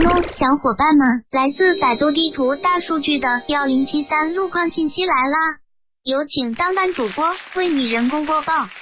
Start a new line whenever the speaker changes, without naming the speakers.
Hello， 小伙伴们，来自百度地图大数据的1073路况信息来啦！有请当班主播为你人工播报。